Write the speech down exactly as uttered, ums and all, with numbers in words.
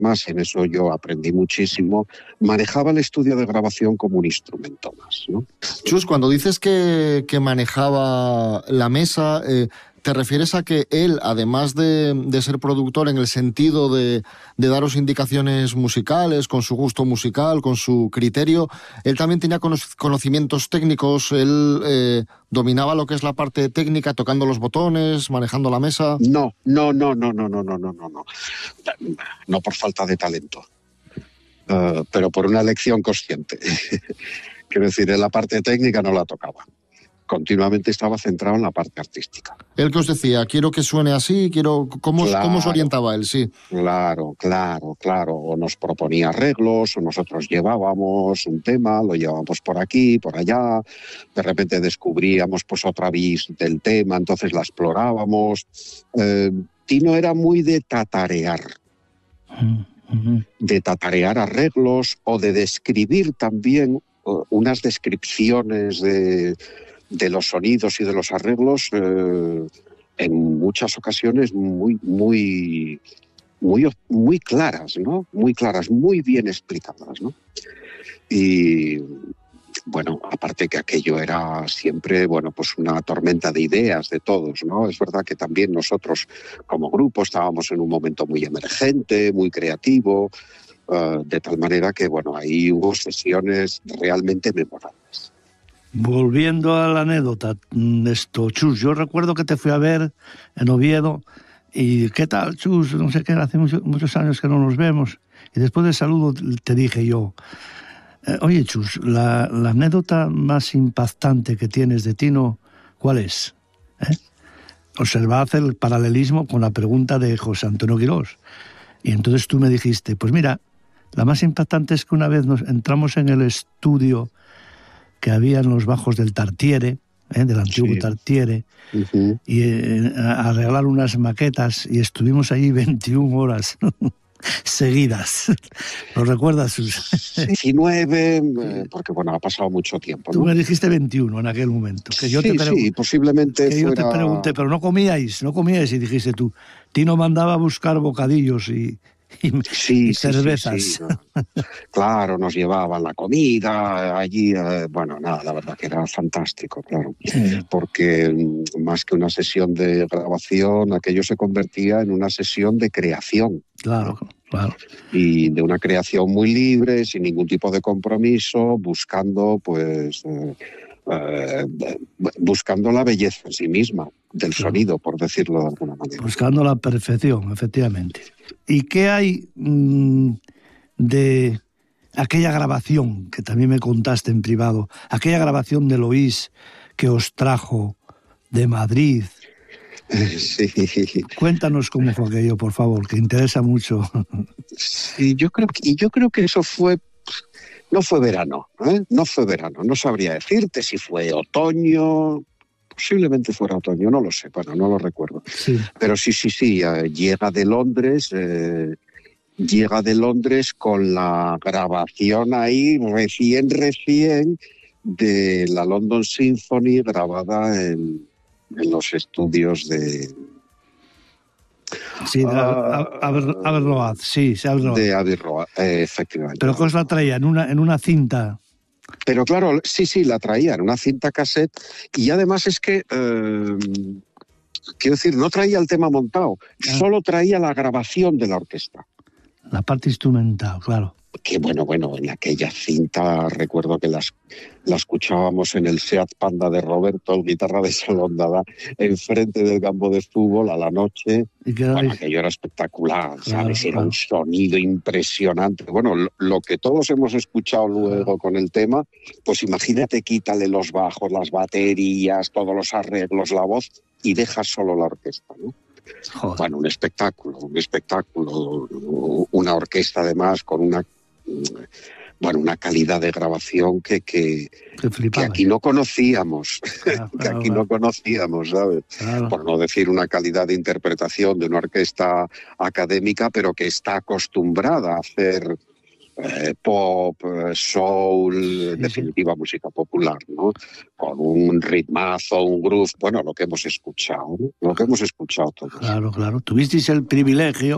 más, y en eso yo aprendí muchísimo, manejaba el estudio de grabación como un instrumento más, ¿no? Chus, cuando dices que, que manejaba la mesa, eh, ¿te refieres a que él, además de, de ser productor en el sentido de, de daros indicaciones musicales, con su gusto musical, con su criterio, él también tenía conocimientos técnicos, él eh, dominaba lo que es la parte técnica, tocando los botones, manejando la mesa? No, no, no, no, no, no, no, no, no, no, no por falta de talento, uh, pero por una elección consciente. Quiero decir, en la parte técnica no la tocaba. Continuamente estaba centrado en la parte artística. Él que os decía, quiero que suene así, quiero ¿cómo, claro, ¿cómo os orientaba él? Sí. Claro, claro, claro. O nos proponía arreglos, o nosotros llevábamos un tema, lo llevábamos por aquí, por allá. De repente descubríamos pues otra vis del tema, entonces la explorábamos. Eh, Tino era muy de tatarear. Uh-huh. De tatarear arreglos o de describir también uh, unas descripciones de... de los sonidos y de los arreglos, eh, en muchas ocasiones muy, muy, muy, muy claras, ¿no? Muy claras, muy bien explicadas, ¿no? Y bueno, aparte que aquello era siempre, bueno, pues una tormenta de ideas de todos, ¿no? Es verdad que también nosotros como grupo estábamos en un momento muy emergente, muy creativo, uh, de tal manera que, bueno, ahí hubo sesiones realmente memorables. Volviendo a la anécdota, esto, Chus, yo recuerdo que te fui a ver en Oviedo y ¿qué tal, Chus? No sé qué, hace mucho, muchos años que no nos vemos. Y después del saludo te dije yo, eh, oye, Chus, la, la anécdota más impactante que tienes de Tino, ¿cuál es? ¿Eh? Observad el paralelismo con la pregunta de José Antonio Quirós. Y entonces tú me dijiste, pues mira, la más impactante es que una vez nos entramos en el estudio que había en los bajos del Tartiere, ¿eh? Del antiguo sí. Tartiere, uh-huh. y eh, a arreglar unas maquetas, y estuvimos allí veintiuna horas seguidas. ¿Lo recuerdas, Sus? diecinueve, eh, porque bueno, ha pasado mucho tiempo, ¿no? Tú me dijiste veintiuno en aquel momento. Que yo sí, te pregun- sí, posiblemente que fuera... yo te pregunté, pero no comíais, no comíais, y dijiste tú, Tino mandaba a buscar bocadillos y... Y, sí, y cervezas. Sí, sí, sí. Claro, nos llevaban la comida allí, eh, bueno, nada, la verdad que era fantástico, claro, sí. Porque más que una sesión de grabación, aquello se convertía en una sesión de creación. Claro, ¿no? Claro. Y de una creación muy libre, sin ningún tipo de compromiso, buscando, pues, eh, eh, buscando la belleza en sí misma del claro. Sonido, por decirlo de alguna manera. Buscando la perfección, efectivamente. ¿Y qué hay mmm, de aquella grabación que también me contaste en privado? Aquella grabación de Loís que os trajo de Madrid. Sí. Cuéntanos cómo fue aquello, por favor, que interesa mucho. Sí, yo creo que, y yo creo que eso fue... No fue verano, ¿eh? No fue verano. No sabría decirte si fue otoño... Posiblemente fuera otoño, no lo sé, bueno, no lo recuerdo. Sí. Pero sí, sí, sí, eh, llega de Londres, eh, llega de Londres con la grabación ahí recién, recién de la London Symphony grabada en, en los estudios de... Sí, de uh, Abbey Road, sí, sí, Abbey Road. De Abbey Road, eh, efectivamente. ¿Pero qué os la traía? ¿En una, en una cinta? Pero claro, sí, sí, la traía en una cinta cassette y además es que, eh, quiero decir, no traía el tema montado, ah. solo traía la grabación de la orquesta. La parte instrumental, claro. Que bueno, bueno, en aquella cinta recuerdo que las, la escuchábamos en el Seat Panda de Roberto, el guitarra de salón dada, enfrente del campo de fútbol a la noche. ¿Y qué bueno, aquello era espectacular, claro, ¿sabes? Era claro. un sonido impresionante. Bueno, lo, lo que todos hemos escuchado luego claro. con el tema, pues imagínate, quítale los bajos, las baterías, todos los arreglos, la voz, y dejas solo la orquesta, ¿no? Joder. Bueno, un espectáculo, un espectáculo, una orquesta además con una, bueno, una calidad de grabación que, que, que aquí no conocíamos, claro, que claro, aquí claro. no conocíamos, ¿sabes? Claro. Por no decir una calidad de interpretación de una orquesta académica, pero que está acostumbrada a hacer eh, pop, soul, sí, en definitiva sí. música popular, ¿no? Con un ritmazo, un groove, bueno, lo que hemos escuchado, ¿no? Lo que hemos escuchado todos. Claro, claro. Tuvisteis el privilegio